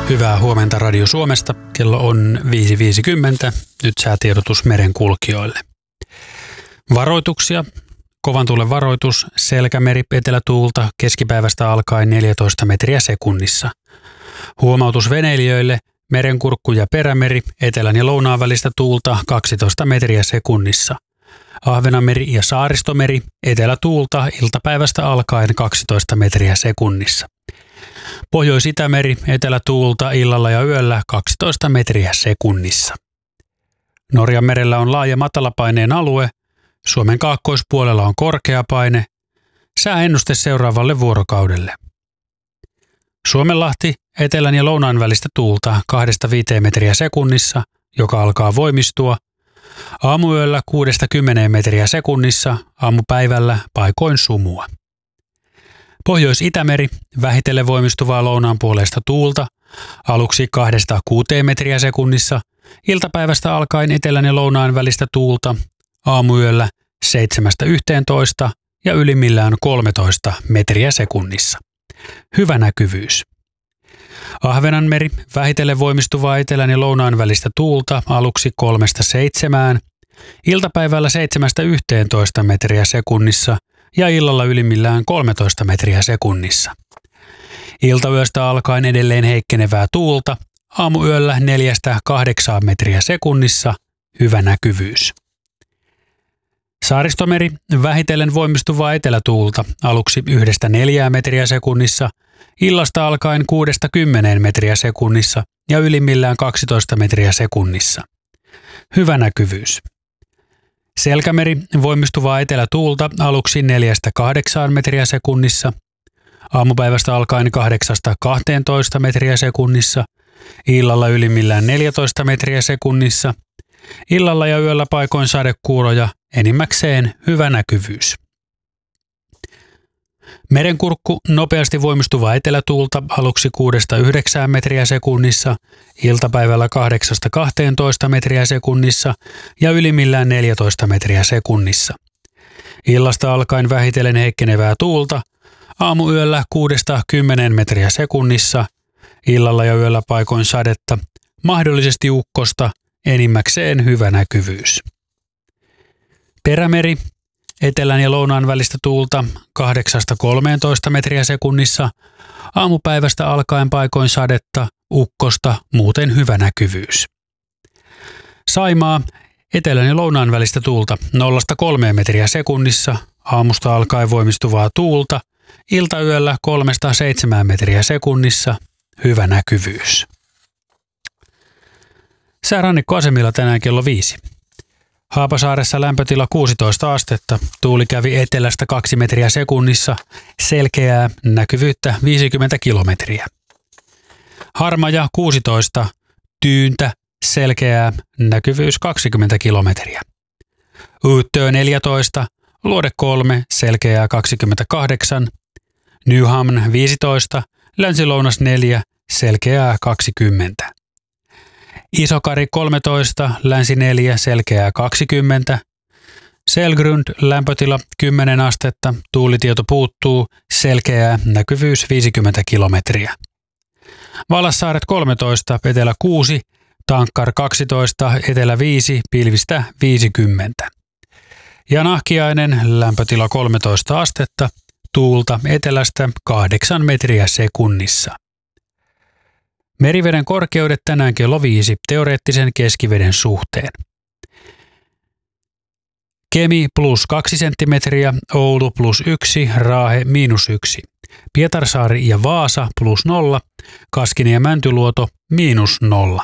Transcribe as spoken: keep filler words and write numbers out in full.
Hyvää huomenta Radio Suomesta. Kello on viisi viisikymmentä. Nyt säätiedotus merenkulkijoille. Varoituksia. Kovan tuulen varoitus. Selkämeri etelätuulta keskipäivästä alkaen neljätoista metriä sekunnissa. Huomautus veneilijöille. Merenkurkku ja Perämeri etelän ja lounaan välistä tuulta kaksitoista metriä sekunnissa. Ahvenanmeri ja Saaristomeri etelätuulta iltapäivästä alkaen kaksitoista metriä sekunnissa. Pohjois-Itämeri etelätuulta illalla ja yöllä kaksitoista metriä sekunnissa. Norjan merellä on laaja matalapaineen alue. Suomen kaakkoispuolella on korkea paine. Sääennuste seuraavalle vuorokaudelle. Suomenlahti etelän ja lounaan välistä tuulta kahdesta viiteen metriä sekunnissa, joka alkaa voimistua. Aamuyöllä kuudesta kymmeneen metriä sekunnissa, aamupäivällä paikoin sumua. Pohjois-Itämeri vähitellen voimistuvaa lounaan puoleista tuulta, aluksi kahdesta kuuteen metriä sekunnissa, iltapäivästä alkaen etelän ja lounaan välistä tuulta, aamuyöllä seitsemästä yhteentoista ja ylimmillään kolmetoista metriä sekunnissa. Hyvä näkyvyys. Ahvenanmeri vähitellen voimistuvaa etelän ja lounaan välistä tuulta, aluksi kolmesta seitsemään, iltapäivällä seitsemästä yhteentoista metriä sekunnissa ja illalla ylimmillään kolmetoista metriä sekunnissa. Iltayöstä alkaen edelleen heikkenevää tuulta, aamuyöllä neljästä kahdeksaan metriä sekunnissa, hyvä näkyvyys. Saaristomeri vähitellen voimistuvaa etelätuulta, aluksi yhdestä neljään metriä sekunnissa, illasta alkaen kuudesta kymmeneen metriä sekunnissa ja ylimmillään kaksitoista metriä sekunnissa. Hyvä näkyvyys. Selkämeri voimistuvaa etelätuulta, aluksi neljästä kahdeksaan metriä sekunnissa, aamupäivästä alkaen kahdeksasta kahteentoista metriä sekunnissa, illalla ylimmillään neljätoista metriä sekunnissa, illalla ja yöllä paikoin sadekuuroja, enimmäkseen hyvä näkyvyys. Merenkurkku nopeasti voimistuvaa etelätuulta, aluksi kuudesta yhdeksään metriä sekunnissa, iltapäivällä kahdeksasta kahteentoista metriä sekunnissa ja ylimmillään neljätoista metriä sekunnissa. Illasta alkaen vähitellen heikkenevää tuulta, aamuyöllä kuudesta kymmeneen metriä sekunnissa, illalla ja yöllä paikoin sadetta, mahdollisesti ukkosta, enimmäkseen hyvä näkyvyys. Perämeri etelän ja lounaan välistä tuulta kahdeksasta kolmeentoista metriä sekunnissa, aamupäivästä alkaen paikoin sadetta, ukkosta, muuten hyvä näkyvyys. Saimaa etelän ja lounaan välistä tuulta nollasta kolmeen metriä sekunnissa, aamusta alkaen voimistuvaa tuulta, iltayöllä kolmesta seitsemään metriä sekunnissa, hyvä näkyvyys. Säärannikkoasemilla tänään kello viisi. Haapasaaressa lämpötila kuusitoista astetta, tuuli kävi etelästä kaksi metriä sekunnissa, selkeää, näkyvyyttä viisikymmentä kilometriä. Harmaja kuusitoista, tyyntä, selkeää, näkyvyys kaksikymmentä kilometriä. Uuttöö neljätoista, luode kolme, selkeää kaksikymmentäkahdeksan, Nyhamn viisitoista, länsilounas neljä, selkeää kaksikymmentä. Isokari kolmetoista, länsi neljä, selkeää kaksikymmentä. Selgrund lämpötila kymmenen astetta, tuulitieto puuttuu, selkeää, näkyvyys viisikymmentä kilometriä. Valassaaret kolmetoista, etelä kuusi, Tankkar kaksitoista, etelä viisi, pilvistä viisikymmentä. Ja Nahkiainen lämpötila kolmetoista astetta, tuulta etelästä kahdeksan metriä sekunnissa. Meriveden korkeudet tänään kello viisi teoreettisen keskiveden suhteen. Kemi plus kaksi senttimetriä, Oulu plus yksi, Raahe miinus yksi. Pietarsaari ja Vaasa plus nolla, Kaskinen ja Mäntyluoto miinus nolla.